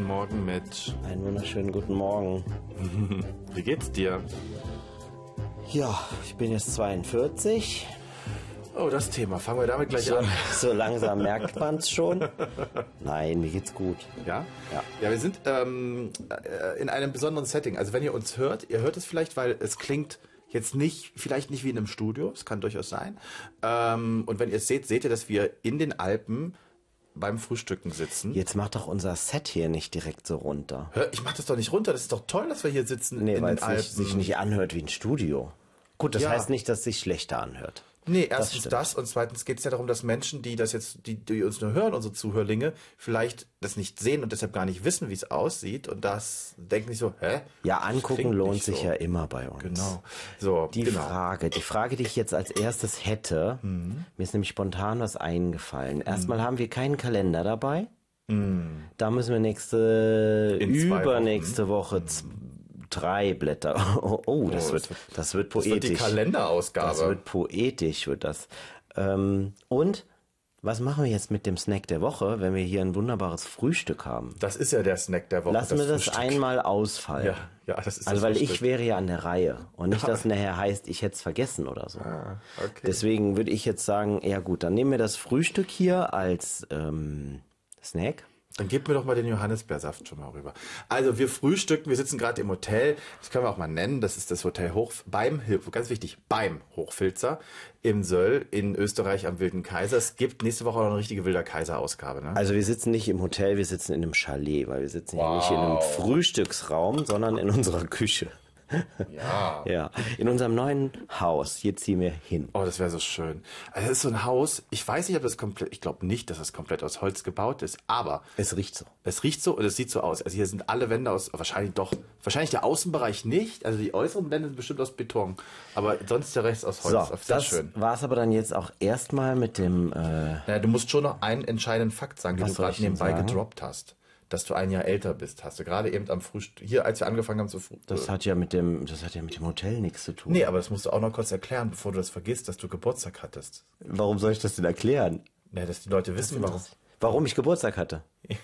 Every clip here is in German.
Morgen, Mitch. Einen wunderschönen guten Morgen. Wie geht's dir? Ja, ich bin jetzt 42. Oh, das Thema. Fangen wir damit gleich an. So langsam merkt man es schon. Nein, mir geht's gut. Ja? Ja. Ja, wir sind in einem besonderen Setting. Also wenn ihr uns hört, ihr hört es vielleicht, weil es klingt jetzt vielleicht nicht wie in einem Studio. Es kann durchaus sein. Und wenn ihr es seht ihr, dass wir in den Alpen beim Frühstücken sitzen. Jetzt macht doch unser Set hier nicht direkt so runter. Hör, ich mach das doch nicht runter. Das ist doch toll, dass wir hier sitzen in weil den Alpen. es sich nicht anhört wie ein Studio. Gut, das heißt nicht, dass es sich schlechter anhört. Nee, erstens das und zweitens geht es ja darum, dass Menschen, die uns nur hören, unsere Zuhörlinge, vielleicht das nicht sehen und deshalb gar nicht wissen, wie es aussieht und das denken nicht so, hä? Ja, angucken lohnt sich ja immer bei uns. Genau. So, Die Frage, die ich jetzt als erstes hätte, mir ist nämlich spontan was eingefallen. Erstmal haben wir keinen Kalender dabei. Da müssen wir übernächste Woche 3 Blätter. Oh, das wird poetisch. Das wird die Kalenderausgabe. Das wird poetisch, wird das. Und was machen wir jetzt mit dem Snack der Woche, wenn wir hier ein wunderbares Frühstück haben? Das ist ja der Snack der Woche. Lassen wir das einmal ausfallen. Ja, das ist also, das weil Frühstück. ich wäre ja an der Reihe und nicht, dass nachher heißt, ich hätte es vergessen oder so. Okay. Deswegen würde ich jetzt sagen, ja gut, dann nehmen wir das Frühstück hier als Snack. Dann gib mir doch mal den Johannisbeersaft schon mal rüber. Also wir frühstücken, wir sitzen gerade im Hotel, das können wir auch mal nennen, das ist das Hotel ganz wichtig, beim Hochfilzer im Söll in Österreich am Wilden Kaiser. Es gibt nächste Woche auch eine richtige Wilder Kaiser-Ausgabe. Ne? Also wir sitzen nicht im Hotel, wir sitzen in einem Chalet, weil wir sitzen hier nicht in einem Frühstücksraum, sondern in unserer Küche. Ja. Ja, in unserem neuen Haus. Hier ziehen wir hin. Oh, das wäre so schön. Also das ist so ein Haus, ich weiß nicht, ob das komplett, ich glaube nicht, dass das komplett aus Holz gebaut ist, aber Es riecht so. es riecht so und es sieht so aus. Also hier sind alle Wände wahrscheinlich der Außenbereich nicht, also die äußeren Wände sind bestimmt aus Beton, aber sonst der Rest aus Holz. So, Sehr das schön. war's aber dann jetzt auch erstmal mit dem... Naja, du musst schon noch einen entscheidenden Fakt sagen, den Was du soll gerade ich denn nebenbei sagen? gedroppt hast. Dass du ein Jahr älter bist, hast du gerade eben am Frühstück, hier als wir angefangen haben zu Das hat ja mit dem Hotel nichts zu tun. Nee, aber das musst du auch noch kurz erklären, bevor du das vergisst, dass du Geburtstag hattest. Warum soll ich das denn erklären? Ja, dass die Leute wissen, warum. Warum ich Geburtstag hatte?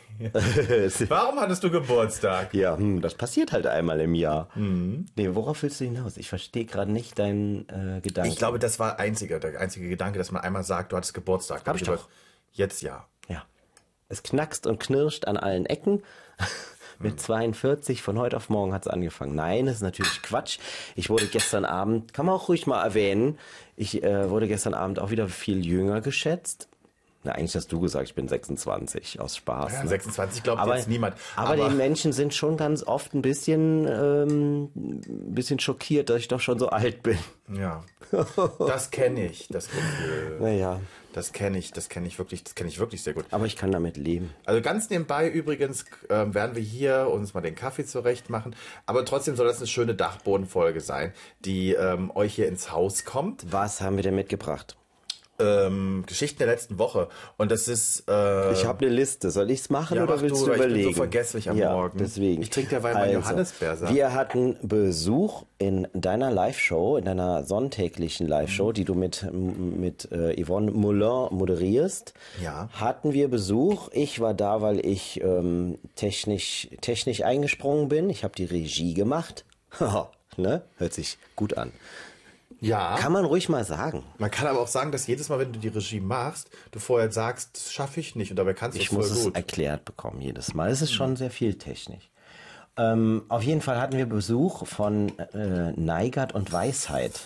Warum hattest du Geburtstag? Ja, das passiert halt einmal im Jahr. Nee, worauf willst du hinaus? Ich verstehe gerade nicht deinen Gedanken. Ich glaube, das war der einzige Gedanke, dass man einmal sagt, du hattest Geburtstag. Hab ich doch. Jetzt ja. Ja. Es knackst und knirscht an allen Ecken. Mit 42, von heute auf morgen hat's angefangen. Nein, das ist natürlich Quatsch. Ich wurde gestern Abend, kann man auch ruhig mal erwähnen, ich wurde gestern Abend auch wieder viel jünger geschätzt. Na, eigentlich hast du gesagt, ich bin 26, aus Spaß. Ja, ne? 26 glaubt jetzt niemand. Aber die Menschen sind schon ganz oft ein bisschen schockiert, dass ich doch schon so alt bin. Ja, das kenne ich, das Gefühl. Naja. Das kenne ich wirklich sehr gut. Aber ich kann damit leben. Also ganz nebenbei übrigens werden wir hier uns mal den Kaffee zurecht machen. Aber trotzdem soll das eine schöne Dachbodenfolge sein, die euch hier ins Haus kommt. Was haben wir denn mitgebracht? Geschichten der letzten Woche. Und das ist... ich habe eine Liste. Soll ich's machen oder willst du überlegen? Ich bin so vergesslich am Morgen. Deswegen. Ich trinke derweil mal Johannisbeersaft. Wir hatten Besuch in deiner Live-Show, in deiner sonntäglichen Live-Show, die du mit Yvonne Moulin moderierst. Ja. Hatten wir Besuch. Ich war da, weil ich technisch eingesprungen bin. Ich habe die Regie gemacht. Ne? Hört sich gut an. Ja. Kann man ruhig mal sagen. Man kann aber auch sagen, dass jedes Mal, wenn du die Regie machst, du vorher sagst, das schaffe ich nicht und dabei kannst du es voll gut. Ich muss es erklärt bekommen jedes Mal. Es ist schon sehr viel Technik. Auf jeden Fall hatten wir Besuch von Neigert und Weisheit.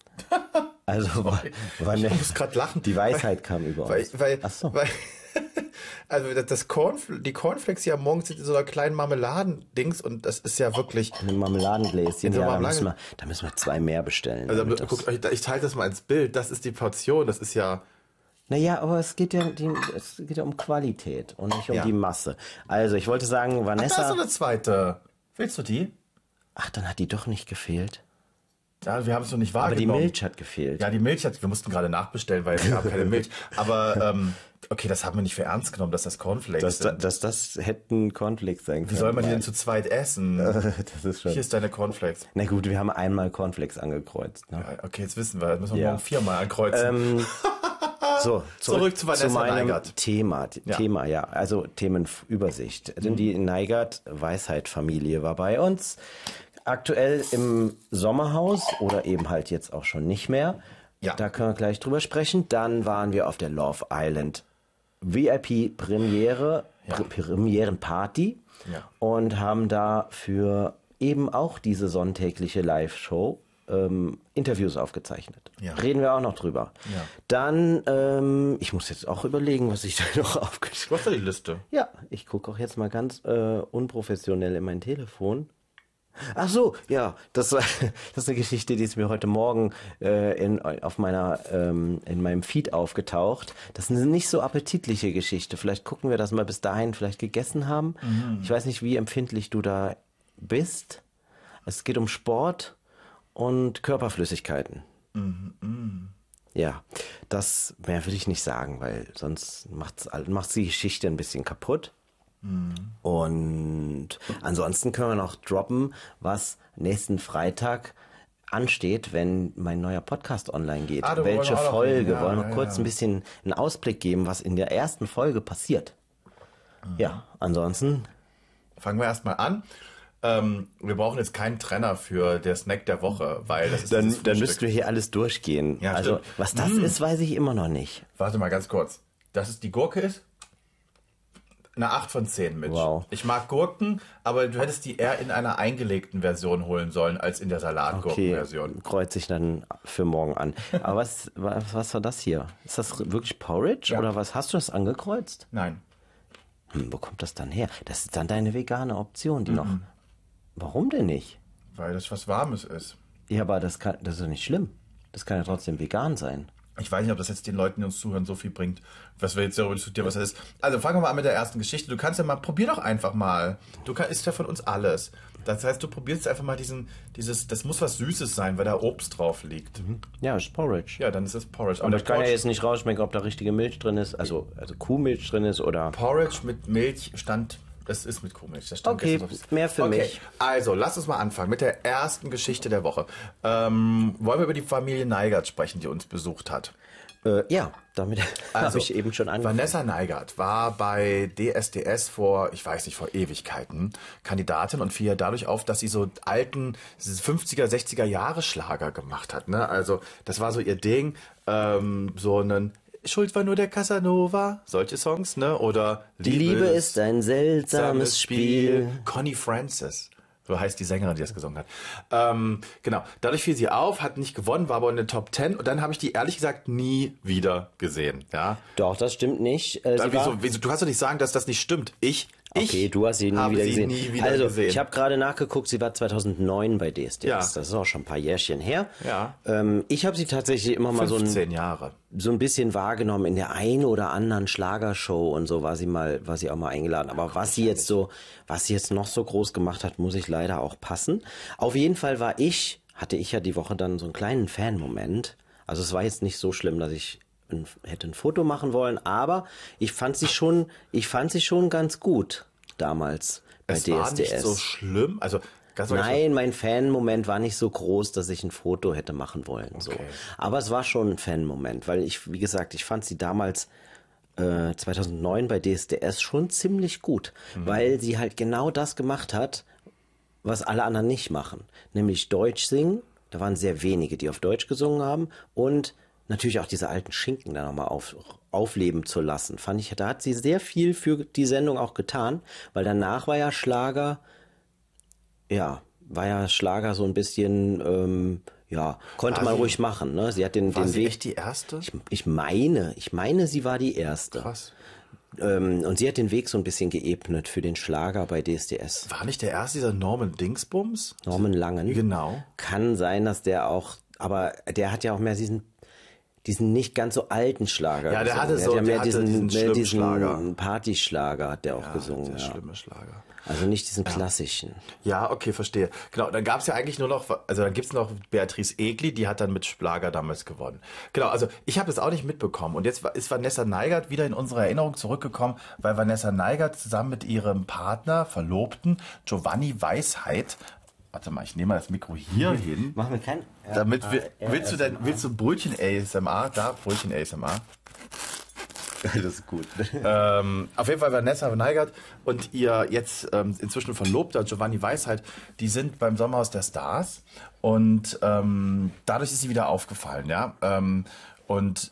Also ich muss gerade lachen. Die Weisheit kam über uns. Ach so. Also die Cornflakes hier am Morgen sind in so einer kleinen Marmeladendings und das ist ja wirklich... Eine Marmeladengläschen, so ja, da müssen wir 2 mehr bestellen. Also guckt euch, ich teile das mal ins Bild, das ist die Portion, das ist ja... Naja, aber es geht ja um Qualität und nicht um die Masse. Also ich wollte sagen, Vanessa... Ach, da ist so eine zweite. Willst du die? Ach, dann hat die doch nicht gefehlt. Ja, wir haben es noch nicht wahrgenommen. Aber die Milch hat gefehlt. Ja, wir mussten gerade nachbestellen, weil wir haben keine Milch. Aber okay, das haben wir nicht für ernst genommen, dass das Cornflakes sind. Das hätten Cornflakes sein können. Wie soll man die denn zu zweit essen? Das ist schon... Hier ist deine Cornflakes. Na gut, wir haben einmal Cornflakes angekreuzt. Ne? Ja, okay, jetzt wissen wir. Das müssen wir morgen 4-mal ankreuzen. So, zurück zu Vanessa meinem Neigert. Thema, ja. Also Themenübersicht. Denn die Neigert-Weisheit-Familie war bei uns. Aktuell im Sommerhaus oder eben halt jetzt auch schon nicht mehr. Ja. Da können wir gleich drüber sprechen. Dann waren wir auf der Love Island VIP-Premiere, Premierenparty und haben da für eben auch diese sonntägliche Live-Show Interviews aufgezeichnet. Ja. Reden wir auch noch drüber. Ja. Dann, ich muss jetzt auch überlegen, was ich da noch aufgeschrieben Du hast ja die Liste. Ja, ich gucke auch jetzt mal ganz unprofessionell in mein Telefon. Ach so, ja, das ist eine Geschichte, die ist mir heute Morgen in meinem Feed aufgetaucht. Das ist eine nicht so appetitliche Geschichte. Vielleicht gucken wir das mal bis dahin vielleicht gegessen haben. Ich weiß nicht, wie empfindlich du da bist. Es geht um Sport und Körperflüssigkeiten. Ja, das mehr will ich nicht sagen, weil sonst macht's die Geschichte ein bisschen kaputt. Und ansonsten können wir noch droppen, was nächsten Freitag ansteht, wenn mein neuer Podcast online geht. Welche Folge? Wollen wir kurz ein bisschen einen Ausblick geben, was in der ersten Folge passiert. Ja, ansonsten fangen wir erstmal an. Wir brauchen jetzt keinen Trenner für der Snack der Woche, weil das ist dann müssten wir hier alles durchgehen. Ja, also stimmt. was das ist, weiß ich immer noch nicht. Warte mal ganz kurz. Dass es die Gurke ist? Eine 8 von 10, Mitch. Wow. Ich mag Gurken, aber du hättest die eher in einer eingelegten Version holen sollen, als in der Salatgurkenversion. Okay, kreuze ich dann für morgen an. Aber was war das hier? Ist das wirklich Porridge oder was? Hast du das angekreuzt? Nein. Wo kommt das dann her? Das ist dann deine vegane Option, die noch... Warum denn nicht? Weil das was Warmes ist. Ja, aber das ist doch nicht schlimm. Das kann ja trotzdem vegan sein. Ich weiß nicht, ob das jetzt den Leuten, die uns zuhören, so viel bringt, was wir jetzt darüber diskutieren, was das ist. Also fangen wir mal an mit der ersten Geschichte. Du kannst ja mal, probier doch einfach mal. Isst ja von uns alles. Das heißt, du probierst einfach mal das muss was Süßes sein, weil da Obst drauf liegt. Ja, ist Porridge. Ja, dann ist es Porridge. Aber ich kann ja jetzt nicht rausschmecken, ob da richtige Milch drin ist, also Kuhmilch drin ist oder... Porridge mit Milch das ist mit Kuhmilch. Das stand Okay, mehr für mich. Also, lass uns mal anfangen mit der ersten Geschichte der Woche. Wollen wir über die Familie Neigert sprechen, die uns besucht hat? Ja, damit habe ich eben schon angefangen. Vanessa Neigert war bei DSDS vor Ewigkeiten Kandidatin und fiel ja dadurch auf, dass sie so alten 50er, 60er Jahre Schlager gemacht hat. Ne? Also, das war so ihr Ding. So einen Schuld war nur der Casanova, solche Songs, ne? Oder Die Liebe ist ein seltsames Spiel. Connie Francis, so heißt die Sängerin, die das gesungen hat. Genau, dadurch fiel sie auf, hat nicht gewonnen, war aber in den Top 10 und dann habe ich die ehrlich gesagt nie wieder gesehen. Ja? Doch, das stimmt nicht. Du kannst doch nicht sagen, dass das nicht stimmt. Okay, du hast sie nie wieder gesehen. Ich habe gerade nachgeguckt, sie war 2009 bei DSDS. Ja. Das ist auch schon ein paar Jährchen her. Ja. Ich habe sie tatsächlich immer mal 15 Jahre. So ein bisschen wahrgenommen in der einen oder anderen Schlagershow und so war sie auch mal eingeladen. Aber was sie jetzt noch so groß gemacht hat, muss ich leider auch passen. Auf jeden Fall hatte ich ja die Woche dann so einen kleinen Fan-Moment. Also es war jetzt nicht so schlimm, dass ich hätte ein Foto machen wollen, aber ich fand sie schon ganz gut damals bei DSDS. War nicht so schlimm, also nein, mein Fan-Moment war nicht so groß, dass ich ein Foto hätte machen wollen. Okay. So. Aber es war schon ein Fan-Moment, weil wie gesagt, ich fand sie damals 2009 bei DSDS schon ziemlich gut, weil sie halt genau das gemacht hat, was alle anderen nicht machen, nämlich Deutsch singen. Da waren sehr wenige, die auf Deutsch gesungen haben und natürlich auch diese alten Schinken da nochmal aufleben zu lassen. Da hat sie sehr viel für die Sendung auch getan, weil danach war ja Schlager so ein bisschen, konnte man ruhig machen. Ne? Sie hat den sie Weg. Echt die erste? Ich meine, sie war die erste. Krass. Und sie hat den Weg so ein bisschen geebnet für den Schlager bei DSDS. War nicht der erste dieser Norman Dingsbums? Norman Langen. Genau. Kann sein, dass der auch, aber der hat ja auch mehr diesen nicht ganz so alten Schlager. Ja, der hatte diesen Partyschlager hat der auch gesungen. Der schlimme Schlager. Also nicht diesen klassischen. Ja, okay, verstehe. Genau, dann gab es ja eigentlich dann gibt es noch Beatrice Egli, die hat dann mit Schlager damals gewonnen. Genau, also ich habe das auch nicht mitbekommen. Und jetzt ist Vanessa Neigert wieder in unsere Erinnerung zurückgekommen, weil Vanessa Neigert zusammen mit ihrem Partner, Verlobten, Giovanni Weisheit, Warte mal, ich nehme mal das Mikro hier hin. Machen wir kein... Damit willst du Brötchen ASMR? Da, Brötchen ASMR. Das ist gut. Auf jeden Fall Vanessa Neigert und ihr jetzt inzwischen verlobter Giovanni Weisheit, die sind beim Sommerhaus der Stars und dadurch ist sie wieder aufgefallen, ja. Und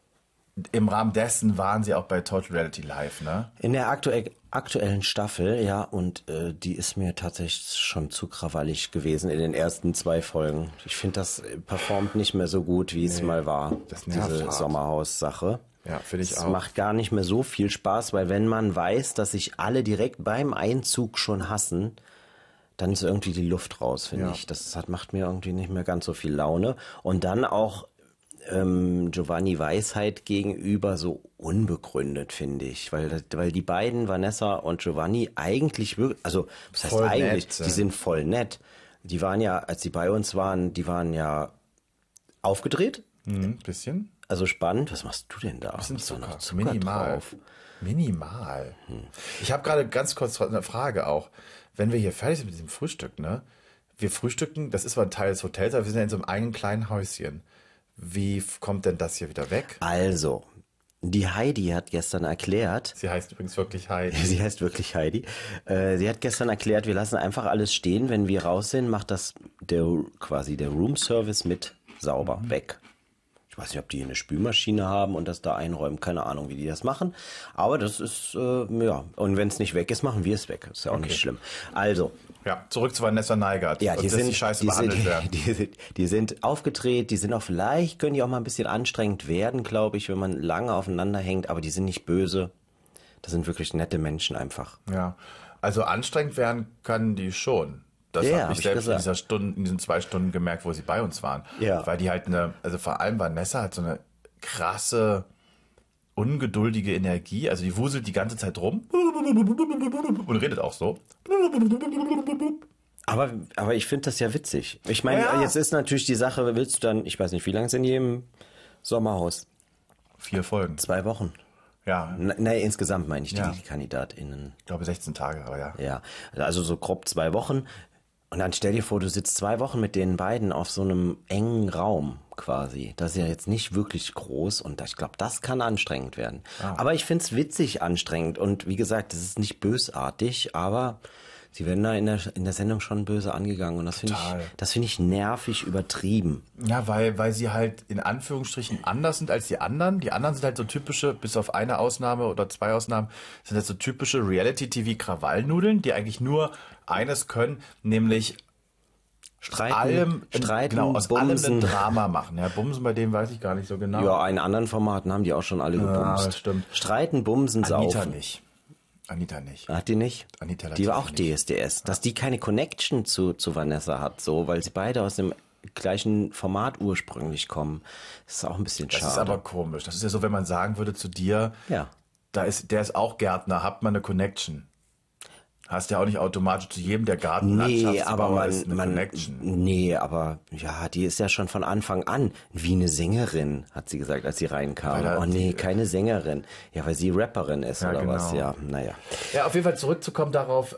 im Rahmen dessen waren sie auch bei Total Reality Live, ne? In der aktuellen Staffel, ja, und die ist mir tatsächlich schon zu krawallig gewesen in den ersten 2 Folgen. Ich finde, das performt nicht mehr so gut, wie es mal war, das nervt diese hart. Sommerhaus-Sache. Ja, finde ich auch. Es macht gar nicht mehr so viel Spaß, weil wenn man weiß, dass sich alle direkt beim Einzug schon hassen, dann ist irgendwie die Luft raus, finde ich. Das macht mir irgendwie nicht mehr ganz so viel Laune. Und dann auch Giovanni Weisheit gegenüber so unbegründet, finde ich. Weil die beiden, Vanessa und Giovanni, eigentlich wirklich, also was heißt Voll eigentlich, nett, die sind voll nett. Die waren ja, als sie bei uns waren, die waren ja aufgedreht. Bisschen. Also spannend. Was machst du denn da? Bisschen Ist da Zucker. noch Zucker Minimal. drauf? Minimal. Ich habe gerade ganz kurz eine Frage auch. Wenn wir hier fertig sind mit diesem Frühstück, ne? Wir frühstücken, das ist zwar ein Teil des Hotels, aber wir sind ja in so einem eigenen kleinen Häuschen. Wie kommt denn das hier wieder weg? Also, die Heidi hat gestern erklärt, Sie heißt übrigens wirklich Heidi. sie heißt wirklich Heidi, sie hat gestern erklärt, wir lassen einfach alles stehen, wenn wir raus sind, macht das der Roomservice mit sauber weg. Ich weiß nicht, ob die eine Spülmaschine haben und das da einräumen, keine Ahnung, wie die das machen, aber das ist, ja, und wenn es nicht weg ist, machen wir es weg, ist ja auch nicht schlimm. Also, Ja, zurück zu Vanessa Neigert. ja, und dass die Scheiße behandelt werden. Die sind aufgedreht, die sind auch vielleicht, können die auch mal ein bisschen anstrengend werden, glaube ich, wenn man lange aufeinander hängt, aber die sind nicht böse. Das sind wirklich nette Menschen einfach. Ja, also anstrengend werden kann die schon. Das Ja, habe hab ich ich selbst gesagt. in diesen 2 Stunden gemerkt, wo sie bei uns waren. Ja. Weil die halt also vor allem Vanessa hat so eine krasse, ungeduldige Energie. Also die wuselt die ganze Zeit rum und redet auch so. Aber ich finde das ja witzig. Ich meine, Ja. jetzt ist natürlich die Sache, willst du dann, ich weiß nicht, wie lange sind die im Sommerhaus? 4 Folgen. 2 Wochen. Ja, Nee, insgesamt meine ich Ja. die KandidatInnen. ich glaube 16 Tage, aber ja. Ja, also so grob 2 Wochen. Und dann stell dir vor, du sitzt 2 Wochen mit den beiden auf so einem engen Raum quasi. Das ist ja jetzt nicht wirklich groß und ich glaube, das kann anstrengend werden. Aber ich find's witzig anstrengend und wie gesagt, es ist nicht bösartig, aber sie werden da in der Sendung schon böse angegangen und das finde ich nervig übertrieben. Ja, weil sie halt in Anführungsstrichen anders sind als die anderen. Die anderen sind halt so typische, bis auf eine Ausnahme oder 2 Ausnahmen, sind halt so typische Reality-TV-Krawallnudeln, die eigentlich nur eines können, nämlich Streiten, genau, aus allem bumsen. ein Drama machen. Ja, Bumsen bei dem weiß ich gar nicht so genau. Ja, in anderen Formaten haben die auch schon alle gebumst. das stimmt. Streiten, bumsen, Anita saufen. nicht. Anita nicht. Hat die nicht? Anita Die war auch natürlich DSDS. Dass die keine Connection zu Vanessa hat, so, weil sie beide aus dem gleichen Format ursprünglich kommen. Das ist auch ein bisschen Das schade. ist aber komisch. Das ist ja so, wenn man sagen würde zu dir, Ja. der ist auch Gärtner, habt man eine Connection. Hast ja auch nicht automatisch zu jedem, der Nee, Gartenlandschaftsbauer aber ist, eine Connection. nee, aber ja, die ist ja schon von Anfang an wie eine Sängerin, hat sie gesagt, als sie reinkam. Weil da Oh nee, keine Sängerin. Ja, weil sie Rapperin ist Ja, oder genau. was, ja, naja. Ja, auf jeden Fall zurückzukommen darauf,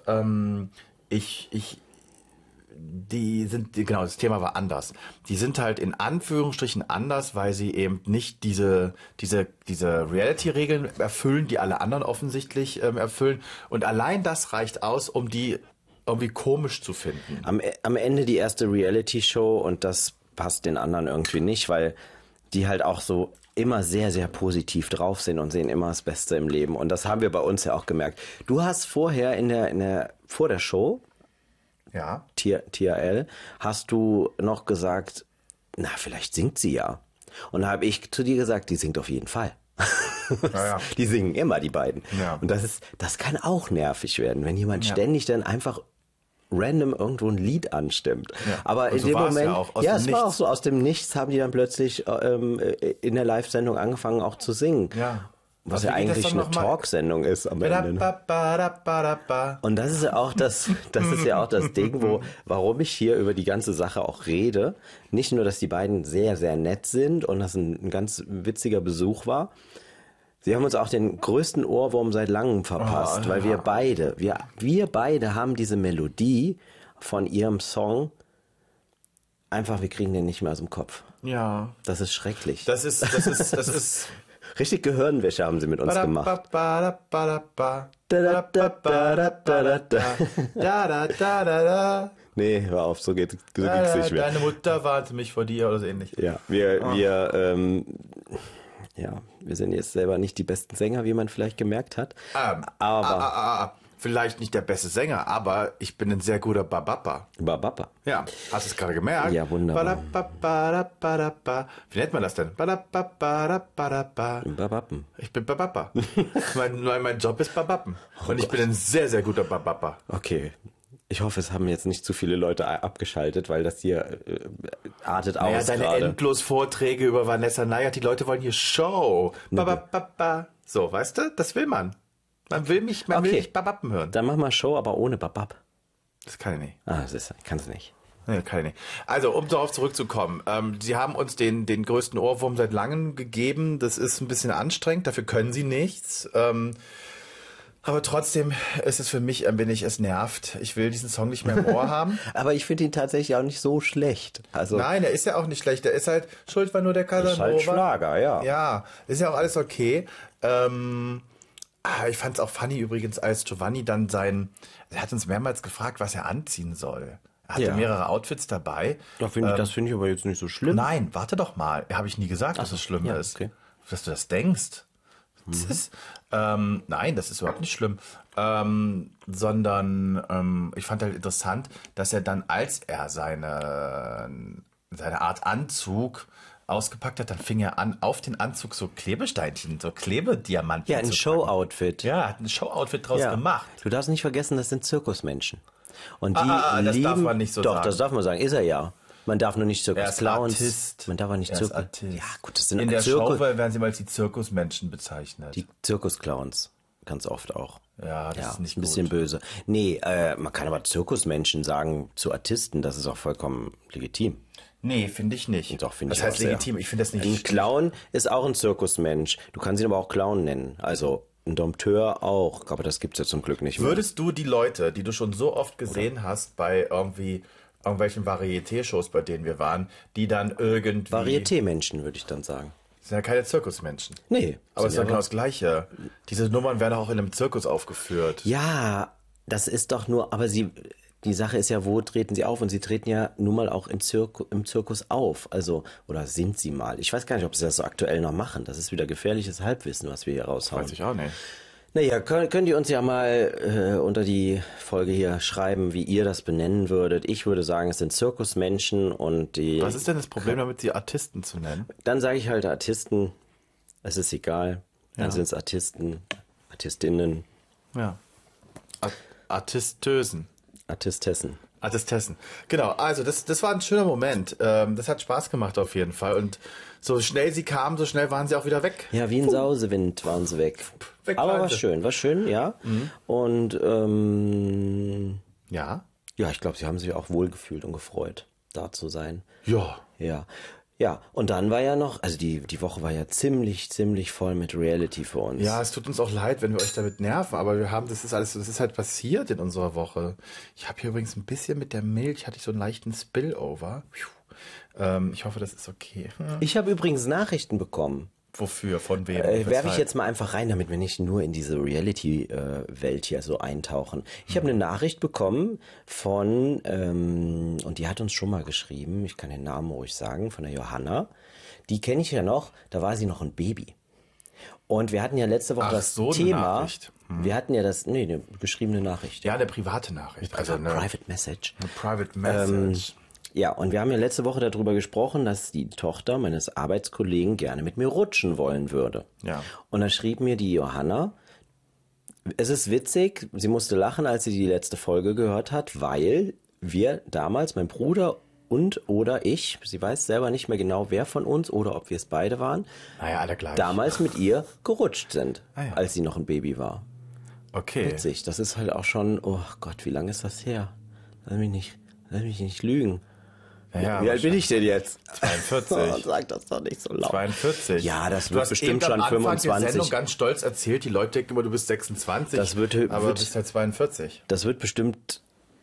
genau, das Thema war anders. Die sind halt in Anführungsstrichen anders, weil sie eben nicht diese Reality-Regeln erfüllen, die alle anderen offensichtlich erfüllen. Und allein das reicht aus, um die irgendwie komisch zu finden. Am Ende die erste Reality-Show und das passt den anderen irgendwie nicht, weil die halt auch so immer sehr, sehr positiv drauf sind und sehen immer das Beste im Leben. Und das haben wir bei uns ja auch gemerkt. Du hast vorher vor der Show, Ja. TRL, hast du noch gesagt, na, vielleicht singt sie ja. Und da habe ich zu dir gesagt, die singt auf jeden Fall. Ja. Die singen immer, die beiden. Ja. Und das kann auch nervig werden, wenn jemand ständig dann einfach random irgendwo ein Lied anstimmt. Ja. Aber Und in so dem war's Moment, ja auch, aus ja, dem es war auch Nichts. so, aus dem Nichts haben die dann plötzlich in der Live-Sendung angefangen auch zu singen. Ja. Was Also ja wie geht das eigentlich dann eine noch mal? Talksendung ist am Ende. Ne? Ba-da-ba-da-ba-da-ba. Und das ist ja auch das ist ja auch das Ding, warum ich hier über die ganze Sache auch rede. Nicht nur, dass die beiden sehr, sehr nett sind und das ein ganz witziger Besuch war. Sie haben uns auch den größten Ohrwurm seit langem verpasst, weil wir beide haben diese Melodie von ihrem Song, einfach, wir kriegen den nicht mehr aus dem Kopf. Ja. Das ist schrecklich. Das ist. Richtig Gehirnwäsche haben sie mit uns gemacht. Nee, hör auf, so geht's nicht mehr. Deine Mutter warnte mich vor dir oder so ähnlich. Ja, wir sind jetzt selber nicht die besten Sänger, wie man vielleicht gemerkt hat. Aber vielleicht nicht der beste Sänger, aber ich bin ein sehr guter Babappa. Babappa. Ja, hast du es gerade gemerkt? Ja, wunderbar. Wie nennt man das denn? Babappen. Ich bin Babappa. mein Job ist Babappen. Und ich bin ein sehr, sehr guter Babappa. Okay. Ich hoffe, es haben jetzt nicht zu viele Leute abgeschaltet, weil das hier artet aus Deine gerade. endlos Vorträge über Vanessa Nayert, die Leute wollen hier Show. Babapapa. So, weißt du, das will man. Man will mich Babappen hören. Dann mach mal Show, aber ohne Babab. Das kann ich nicht. Kann's nicht. Nee, kann ich nicht. Also, um darauf zurückzukommen. Sie haben uns den größten Ohrwurm seit langem gegeben. Das ist ein bisschen anstrengend. Dafür können sie nichts. Aber trotzdem ist es für mich ein wenig, es nervt. Ich will diesen Song nicht mehr im Ohr haben. Aber ich finde ihn tatsächlich auch nicht so schlecht. Also Nein, er ist ja auch nicht schlecht. Er ist halt, Schuld war nur der Casanova. ist halt Schlager, ja. Ja, ist ja auch alles okay. Ich fand es auch funny übrigens, als Giovanni dann er hat uns mehrmals gefragt, was er anziehen soll. Er hatte mehrere Outfits dabei. Das finde ich aber jetzt nicht so schlimm. Nein, warte doch mal. Habe ich nie gesagt, dass es schlimm ist. Okay. Dass du das denkst. Nein, das ist überhaupt nicht schlimm. Sondern ich fand halt interessant, dass er dann, als er seine Art Anzug ausgepackt hat, dann fing er an, auf den Anzug so Klebesteinchen, so Klebediamanten Ja, ein Show-Outfit. Ja, er hat ein Show-Outfit draus gemacht. Du darfst nicht vergessen, das sind Zirkusmenschen. Und die das lieben, darf man nicht so doch, sagen. Das darf man sagen, ist er ja. Man darf nur nicht Zirkus-Clowns. Artist. Man darf auch nicht Er ist Zirkus. Artist. Ja, gut, das sind In der Zirkus. Show werden sie mal als die Zirkusmenschen bezeichnet. Die Zirkus-Clowns. Ganz oft auch. Ja, das ist nicht ein bisschen gut. böse. Nee, man kann aber Zirkusmenschen sagen zu Artisten, das ist auch vollkommen legitim. Nee, finde ich nicht. Doch, finde das ich heißt auch sehr. legitim, ich finde das nicht. Ein Clown ist auch ein Zirkusmensch. Du kannst ihn aber auch Clown nennen. Also ein Dompteur auch. Aber das gibt's ja zum Glück nicht mehr. Würdest du die Leute, die du schon so oft gesehen hast bei irgendwelchen Varieté-Shows, bei denen wir waren, die dann irgendwie... Varieté-Menschen, würde ich dann sagen. Das sind ja keine Zirkusmenschen. Nee. Aber es ist ja genau das Gleiche. Diese Nummern werden auch in einem Zirkus aufgeführt. Ja, das ist doch nur, aber die Sache ist ja, wo treten sie auf? Und sie treten ja nun mal auch im Zirkus auf. Also, oder sind sie mal? Ich weiß gar nicht, ob sie das so aktuell noch machen. Das ist wieder gefährliches Halbwissen, was wir hier raushauen. Weiß ich auch nicht. Naja, könnt ihr uns ja mal unter die Folge hier schreiben, wie ihr das benennen würdet. Ich würde sagen, es sind Zirkusmenschen und die... Was ist denn das Problem damit, sie Artisten zu nennen? Dann sage ich halt Artisten. Es ist egal. Dann sind es Artisten, Artistinnen. Ja. Artistösen. Artistessen. Genau, also das war ein schöner Moment. Das hat Spaß gemacht auf jeden Fall. Und so schnell sie kamen, so schnell waren sie auch wieder weg. Ja, wie ein Sausewind waren sie weg. Aber war schön, ja. Und ja, ich glaube, sie haben sich auch wohlgefühlt und gefreut, da zu sein. ja. Ja, und dann war ja noch, also die Woche war ja ziemlich voll mit Reality für uns. Ja, es tut uns auch leid, wenn wir euch damit nerven, aber das ist halt passiert in unserer Woche. Ich habe hier übrigens ein bisschen mit der Milch, hatte ich so einen leichten Spillover. Ich hoffe, das ist okay. Ich habe übrigens Nachrichten bekommen. Wofür? Von wem? Werfe ich jetzt mal einfach rein, damit wir nicht nur in diese Reality-Welt hier so eintauchen. Ich habe eine Nachricht bekommen von, und die hat uns schon mal geschrieben, ich kann den Namen ruhig sagen, von der Johanna. Die kenne ich ja noch, da war sie noch ein Baby. Und wir hatten ja letzte Woche das Thema. Nachricht. Wir hatten ja eine geschriebene Nachricht. Ja, eine private Nachricht. Also eine Private Message. Eine Private Message. Ja, und wir haben ja letzte Woche darüber gesprochen, dass die Tochter meines Arbeitskollegen gerne mit mir rutschen wollen würde. Ja. Und da schrieb mir die Johanna, es ist witzig, sie musste lachen, als sie die letzte Folge gehört hat, weil wir damals, mein Bruder oder ich, sie weiß selber nicht mehr genau, wer von uns oder ob wir es beide waren, Naja, alle gleich. damals mit ihr gerutscht sind, ja. als sie noch ein Baby war. Okay. Witzig, das ist halt auch schon, oh Gott, wie lange ist das her? Lass mich nicht lügen. Ja, wie alt bin ich denn jetzt? 42. Sag das doch nicht so laut. 42. Ja, das Du wird hast bestimmt eben schon am Anfang der 25. Sendung ganz stolz erzählt, die Leute denken immer, du bist 26. Das wird aber du bist halt 42. Das wird bestimmt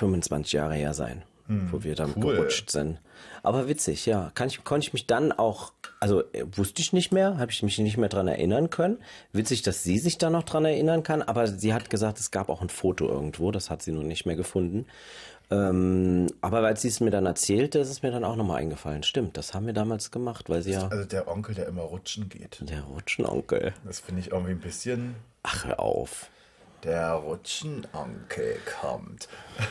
25 Jahre her sein, wo wir dann cool. gerutscht sind. Aber witzig, ja. Konnte ich mich dann auch, also wusste ich nicht mehr, habe ich mich nicht mehr dran erinnern können. Witzig, dass sie sich da noch dran erinnern kann, aber sie hat gesagt, es gab auch ein Foto irgendwo, das hat sie noch nicht mehr gefunden. Aber als sie es mir dann erzählte, ist es mir dann auch nochmal eingefallen. Stimmt, das haben wir damals gemacht, weil sie ja... Also der Onkel, der immer rutschen geht. Der Rutschenonkel. Das finde ich irgendwie ein bisschen... Ach, hör auf. Der Rutschenonkel kommt.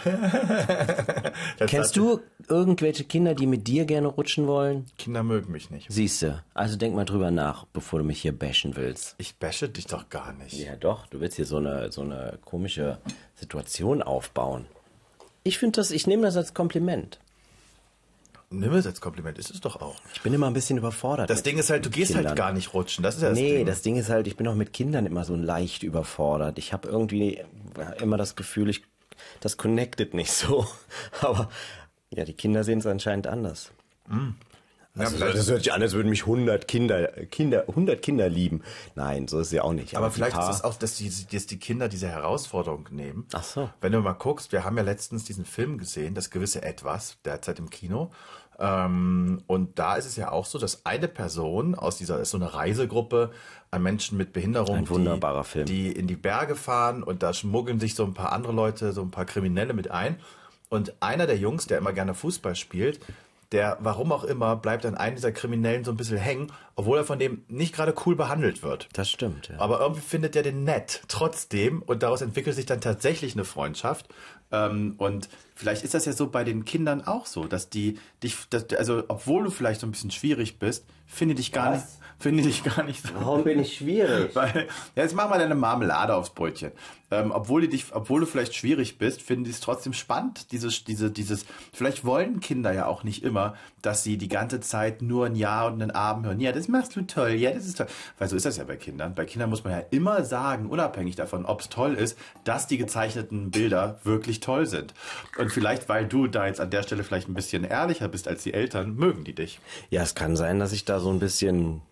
Kennst du irgendwelche Kinder, die mit dir gerne rutschen wollen? Kinder mögen mich nicht. Siehste, also denk mal drüber nach, bevor du mich hier bashen willst. Ich bashe dich doch gar nicht. Ja doch, du willst hier so eine komische Situation aufbauen. Ich nehme das als Kompliment. Nimm es als Kompliment, ist es doch auch. Ich bin immer ein bisschen überfordert. Das Ding ist halt, du gehst Kindern. halt gar nicht rutschen. Das ist ja das Ding. Das Ding ist halt, ich bin auch mit Kindern immer so leicht überfordert. Ich habe irgendwie immer das Gefühl, das connectet nicht so. Aber ja, die Kinder sehen es anscheinend anders. Also, das hört sich an, als würden mich 100 Kinder lieben. Nein, so ist es ja auch nicht. Aber vielleicht ist es auch, dass die Kinder diese Herausforderung nehmen. Ach so. Wenn du mal guckst, wir haben ja letztens diesen Film gesehen, das gewisse Etwas, derzeit im Kino. Und da ist es ja auch so, dass eine Person aus dieser, ist so eine Reisegruppe an Menschen mit Behinderung, Ein wunderbarer Film. die in die Berge fahren und da schmuggeln sich so ein paar andere Leute, so ein paar Kriminelle mit ein. Und einer der Jungs, der immer gerne Fußball spielt, der, warum auch immer, bleibt an einem dieser Kriminellen so ein bisschen hängen, obwohl er von dem nicht gerade cool behandelt wird. Das stimmt, ja. Aber irgendwie findet er den nett, trotzdem. Und daraus entwickelt sich dann tatsächlich eine Freundschaft. Und vielleicht ist das ja so bei den Kindern auch so, dass also obwohl du vielleicht so ein bisschen schwierig bist, finde ich dich gar nicht so. Warum bin ich schwierig? Weil, jetzt mach mal deine Marmelade aufs Brötchen. Obwohl du vielleicht schwierig bist, finden die es trotzdem spannend. Vielleicht wollen Kinder ja auch nicht immer, dass sie die ganze Zeit nur ein Ja und ein Abend hören. Ja, das machst du toll. Ja, das ist toll. Weil so ist das ja bei Kindern. Bei Kindern muss man ja immer sagen, unabhängig davon, ob es toll ist, dass die gezeichneten Bilder wirklich toll sind. Und vielleicht, weil du da jetzt an der Stelle vielleicht ein bisschen ehrlicher bist als die Eltern, mögen die dich. Ja, es kann sein, dass ich da so ein bisschen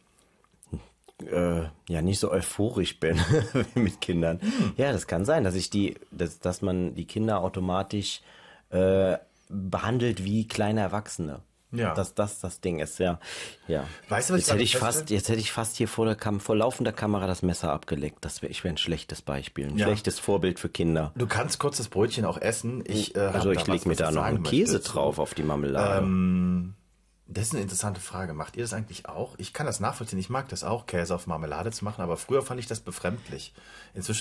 nicht so euphorisch bin wie mit Kindern. Ja, das kann sein, dass man die Kinder automatisch behandelt wie kleine Erwachsene. Ja. Dass das Ding ist, ja. Weißt du, was Jetzt hätte ich fast hier vor laufender Kamera das Messer abgelegt. Ich wäre ein schlechtes Beispiel, ein schlechtes Vorbild für Kinder. Du kannst kurz das Brötchen auch essen. Ich lege mir da noch einen Käse drauf auf die Marmelade. Das ist eine interessante Frage. Macht ihr das eigentlich auch? Ich kann das nachvollziehen. Ich mag das auch, Käse auf Marmelade zu machen, aber früher fand ich das befremdlich. Inzwischen